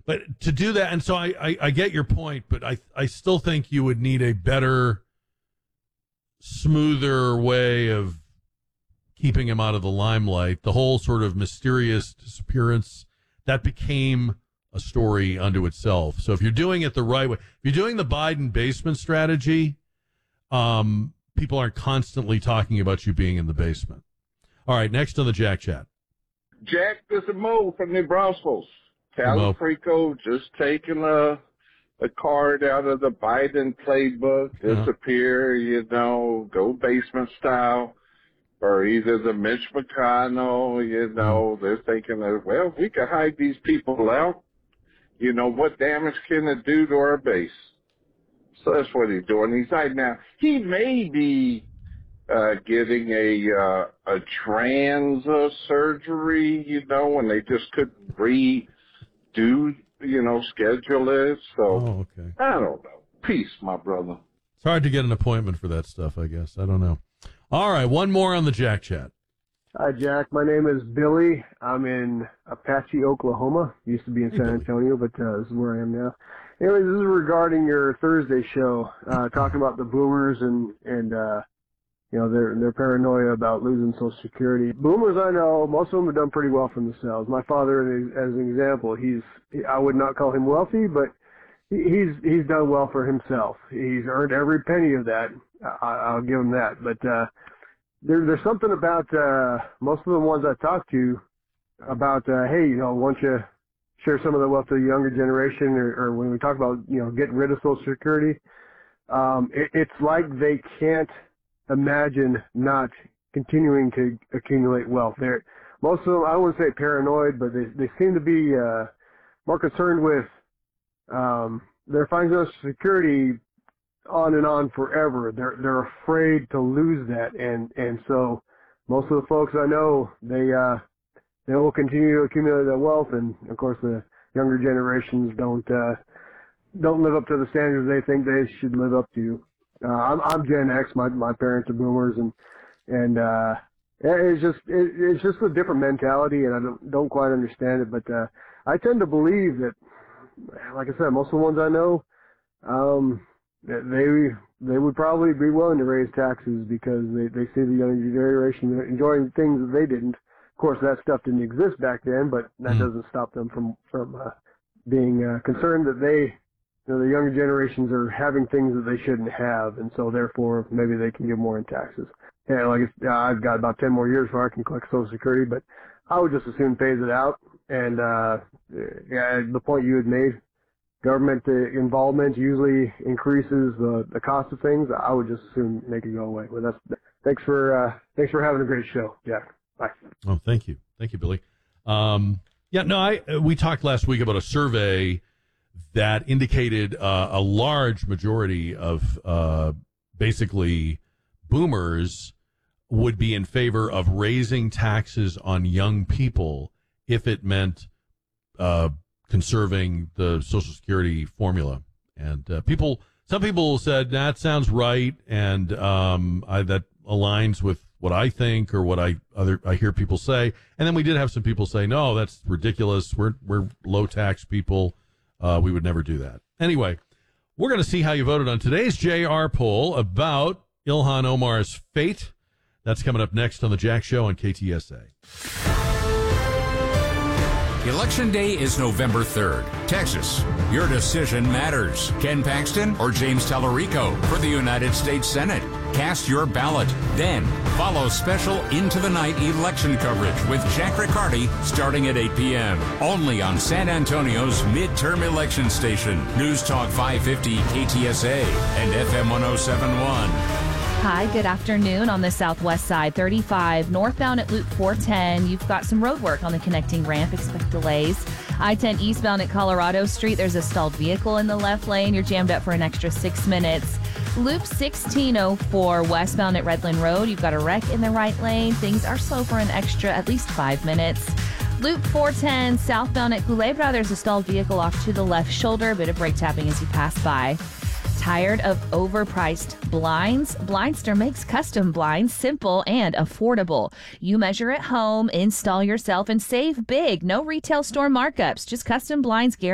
But to do that, and so I get your point, but I still think you would need a better, smoother way of keeping him out of the limelight. The whole sort of mysterious disappearance, that became a story unto itself. So if you're doing it the right way, if you're doing the Biden basement strategy, people aren't constantly talking about you being in the basement. All right, next on the Jack Chat. Jack, this is Mo from New Braunfels. Califrico just taking a card out of the Biden playbook, disappear, go basement style, or either the Mitch McConnell, they're thinking that, well, we can hide these people out. What damage can it do to our base? So that's what he's doing. He's hiding out. He may be getting a trans surgery, and they just couldn't schedule it. So, okay. I don't know. Peace, my brother. It's hard to get an appointment for that stuff, I guess. I don't know. All right, one more on the Jack Chat. Hi, Jack. My name is Billy. I'm in Apache, Oklahoma. Used to be in San Antonio, but this is where I am now. Anyway, this is regarding your Thursday show, talking about the boomers and their paranoia about losing Social Security. Boomers, I know, most of them have done pretty well for themselves. My father, as an example, I would not call him wealthy, but he's done well for himself. He's earned every penny of that. I'll give him that. But there's something about most of the ones I talk to about, hey, why don't you share some of the wealth of the younger generation, or when we talk about, getting rid of Social Security, it's like they can't imagine not continuing to accumulate wealth. Most of them, I wouldn't say paranoid, but they seem to be more concerned with they're finding Social Security on and on forever. They're afraid to lose that, and so most of the folks I know, they will continue to accumulate that wealth, and of course the younger generations don't live up to the standards they think they should live up to. I'm Gen X. My parents are boomers, and it's just a different mentality, and I don't quite understand it. But I tend to believe that, like I said, most of the ones I know, they would probably be willing to raise taxes because they see the younger generation enjoying things that they didn't. Of course, that stuff didn't exist back then, but that doesn't stop them from being concerned that the younger generations are having things that they shouldn't have, and so therefore maybe they can give more in taxes. Yeah, I've got about 10 more years before I can collect Social Security, but I would just as soon phase it out. And the point you had made, government involvement usually increases the cost of things. I would just as soon make it go away. But thanks for having a great show, Jack. Bye. Oh, thank you, Billy. We talked last week about a survey that indicated a large majority of basically boomers would be in favor of raising taxes on young people if it meant conserving the Social Security formula. And some people said that sounds right, and that aligns with what I think or what I hear people say. And then we did have some people say, no, that's ridiculous. We're low tax people. We would never do that. Anyway, we're going to see how you voted on today's JR poll about Ilhan Omar's fate. That's coming up next on The Jack Show on KTSA. Election Day is November 3rd. Texas, your decision matters. Ken Paxton or James Tallarico for the United States Senate. Cast your ballot. Then follow special Into the Night election coverage with Jack Riccardi starting at 8 p.m. Only on San Antonio's midterm election station. News Talk 550 KTSA and FM 1071. Hi, good afternoon. On the southwest side, 35 northbound at Loop 410. You've got some road work on the connecting ramp. Expect delays. I-10 eastbound at Colorado Street. There's a stalled vehicle in the left lane. You're jammed up for an extra 6 minutes. Loop 1604 westbound at Redland Road. You've got a wreck in the right lane. Things are slow for an extra at least 5 minutes. Loop 410 southbound at Culebra. There's a stalled vehicle off to the left shoulder. A bit of brake tapping as you pass by. Tired of overpriced blinds? Blindster makes custom blinds simple and affordable. You measure at home, install yourself, and save big. No retail store markups, just custom blinds guaranteed.